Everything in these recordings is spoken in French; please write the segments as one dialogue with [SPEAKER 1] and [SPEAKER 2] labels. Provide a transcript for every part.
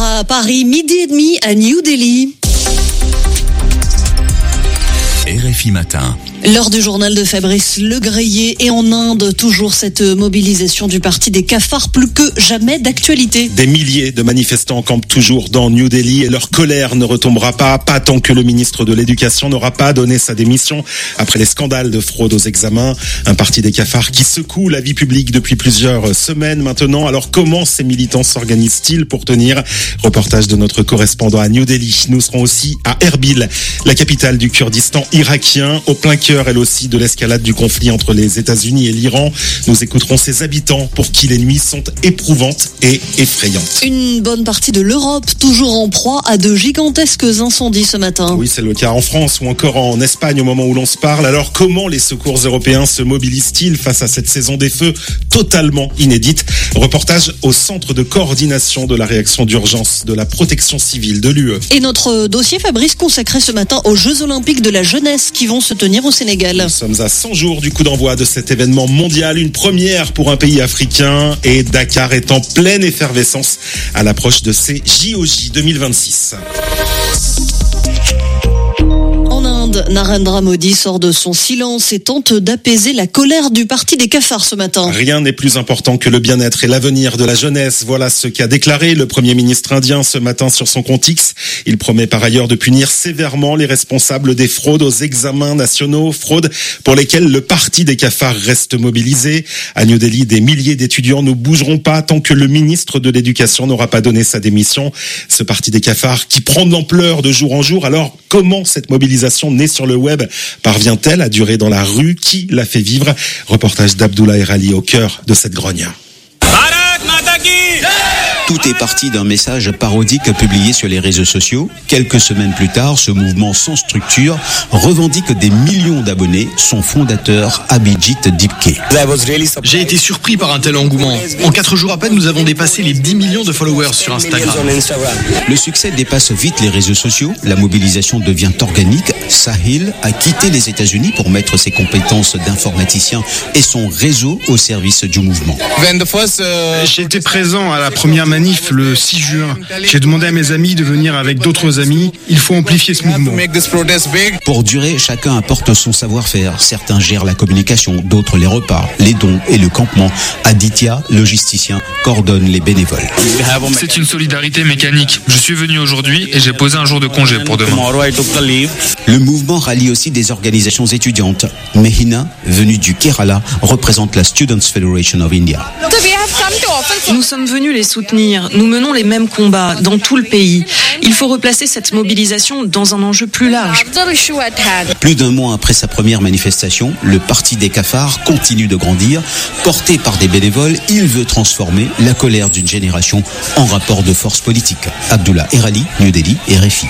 [SPEAKER 1] à Paris, 12h30 à New Delhi.
[SPEAKER 2] RFI Matin.
[SPEAKER 1] L'heure du journal de Fabrice Legreillé et en Inde, toujours cette mobilisation du parti des cafards plus que jamais d'actualité.
[SPEAKER 3] Des milliers de manifestants campent toujours dans New Delhi et leur colère ne retombera pas tant que le ministre de l'Éducation n'aura pas donné sa démission après les scandales de fraude aux examens. Un parti des cafards qui secoue la vie publique depuis plusieurs semaines maintenant. Alors comment ces militants s'organisent-ils pour tenir? Reportage de notre correspondant à New Delhi. Nous serons aussi à Erbil, la capitale du Kurdistan irakien, au plein cœur elle aussi de l'escalade du conflit entre les États-Unis et l'Iran. Nous écouterons ses habitants pour qui les nuits sont éprouvantes et effrayantes.
[SPEAKER 1] Une bonne partie de l'Europe toujours en proie à de gigantesques incendies ce matin.
[SPEAKER 3] Oui, c'est le cas en France ou encore en Espagne au moment où l'on se parle. Alors comment les secours européens se mobilisent-ils face à cette saison des feux totalement inédite? Reportage au centre de coordination de la réaction d'urgence de la protection civile de l'UE.
[SPEAKER 1] Et notre dossier Fabrice consacré ce matin aux Jeux Olympiques de la jeunesse qui vont se tenir au Sénégal.
[SPEAKER 3] Nous sommes à 100 jours du coup d'envoi de cet événement mondial, une première pour un pays africain, et Dakar est en pleine effervescence à l'approche de ces JOJ 2026.
[SPEAKER 1] Narendra Modi sort de son silence et tente d'apaiser la colère du parti des cafards ce matin.
[SPEAKER 3] Rien n'est plus important que le bien-être et l'avenir de la jeunesse. Voilà ce qu'a déclaré le Premier ministre indien ce matin sur son compte X. Il promet par ailleurs de punir sévèrement les responsables des fraudes aux examens nationaux, fraudes pour lesquelles le parti des cafards reste mobilisé. À New Delhi, des milliers d'étudiants ne bougeront pas tant que le ministre de l'Éducation n'aura pas donné sa démission. Ce parti des cafards qui prend de l'ampleur de jour en jour. Alors, comment cette mobilisation née sur le web parvient-elle à durer dans la rue? Qui l'a fait vivre? Reportage d'Abdullah Erali au cœur de cette grogne.
[SPEAKER 4] Tout est parti d'un message parodique publié sur les réseaux sociaux. Quelques semaines plus tard, ce mouvement sans structure revendique des millions d'abonnés. Son fondateur, Abhijit Dipke.
[SPEAKER 5] J'ai été surpris par un tel engouement. En 4 jours à peine, nous avons dépassé les 10 millions de followers sur Instagram.
[SPEAKER 4] Le succès dépasse vite les réseaux sociaux. La mobilisation devient organique. Sahil a quitté les États-Unis pour mettre ses compétences d'informaticien et son réseau au service du mouvement.
[SPEAKER 5] J'ai été présent à la première manif le 6 juin. J'ai demandé à mes amis de venir avec d'autres amis. Il faut amplifier ce mouvement.
[SPEAKER 4] Pour durer, chacun apporte son savoir-faire. Certains gèrent la communication, d'autres les repas, les dons et le campement. Aditya, logisticien, coordonne les bénévoles.
[SPEAKER 6] C'est une solidarité mécanique. Je suis venu aujourd'hui et j'ai posé un jour de congé pour demain.
[SPEAKER 4] Le mouvement rallie aussi des organisations étudiantes. Mehina, venue du Kerala, représente la Students' Federation of India.
[SPEAKER 7] Nous sommes venus les soutenir. Nous menons les mêmes combats dans tout le pays. Il faut replacer cette mobilisation dans un enjeu plus large.
[SPEAKER 4] Plus d'un mois après sa première manifestation, le parti des cafards continue de grandir. Porté par des bénévoles, il veut transformer la colère d'une génération en rapport de force politique. Abdullah Erali, New Delhi, RFI.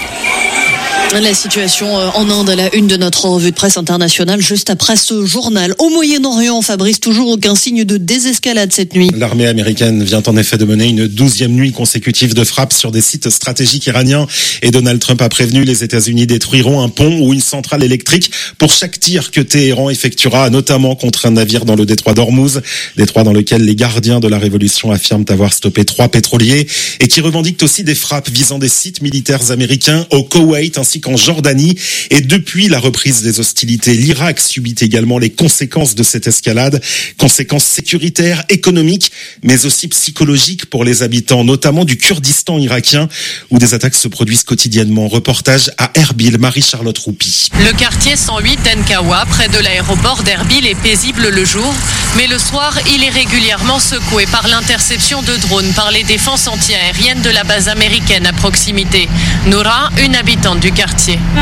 [SPEAKER 1] La situation en Inde à la une de notre revue de presse internationale juste après ce journal. Au Moyen-Orient, Fabrice, toujours aucun signe de désescalade cette nuit.
[SPEAKER 3] L'armée américaine vient en effet de mener une 12e nuit consécutive de frappes sur des sites stratégiques iraniens et Donald Trump a prévenu les États-Unis détruiront un pont ou une centrale électrique pour chaque tir que Téhéran effectuera, notamment contre un navire dans le détroit d'Ormuz, détroit dans lequel les gardiens de la révolution affirment avoir stoppé 3 pétroliers et qui revendiquent aussi des frappes visant des sites militaires américains au Koweït ainsi qu'en Jordanie. Et depuis la reprise des hostilités, l'Irak subit également les conséquences de cette escalade, conséquences sécuritaires, économiques, mais aussi psychologiques pour les habitants, notamment du Kurdistan irakien, où des attaques se produisent quotidiennement. Reportage à Erbil, Marie-Charlotte Roupi.
[SPEAKER 8] Le quartier 108 d'Enkawa, près de l'aéroport d'Erbil, est paisible le jour, mais le soir, il est régulièrement secoué par l'interception de drones par les défenses antiaériennes de la base américaine à proximité. Noura, une habitante du quartier.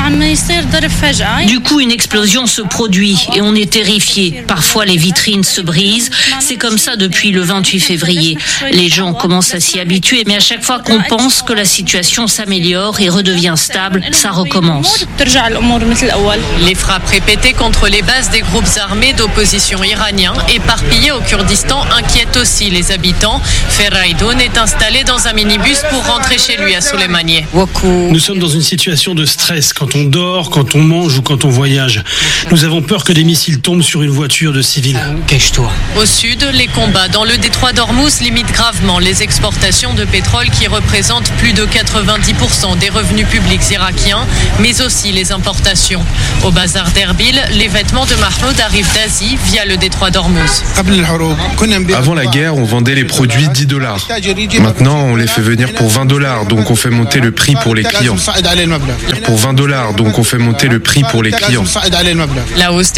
[SPEAKER 9] Du coup, une explosion se produit et on est terrifié. Parfois, les vitrines se brisent. C'est comme ça depuis le 28 février. Les gens commencent à s'y habituer, mais à chaque fois qu'on pense que la situation s'améliore et redevient stable, ça recommence.
[SPEAKER 8] Les frappes répétées contre les bases des groupes armés d'opposition iraniens éparpillés au Kurdistan inquiètent aussi les habitants. Ferraïdoun est installé dans un minibus pour rentrer chez lui à Soleimani.
[SPEAKER 5] Nous sommes dans une situation de
[SPEAKER 10] stress quand on dort, quand on mange ou quand on voyage. Nous avons peur que des missiles tombent sur une voiture de civils.
[SPEAKER 4] Cache-toi.
[SPEAKER 8] Au sud, les combats dans le détroit d'Ormuz limitent gravement les exportations de pétrole qui représentent plus de 90% des revenus publics irakiens, mais aussi les importations. Au bazar d'Erbil, les vêtements de Mahmoud arrivent d'Asie via le détroit d'Ormuz.
[SPEAKER 11] Avant la guerre, on vendait les produits $10. Maintenant, on les fait venir pour $20, donc on fait monter le prix pour les clients. Pour $20, donc on fait monter le prix pour les clients.
[SPEAKER 8] La hausse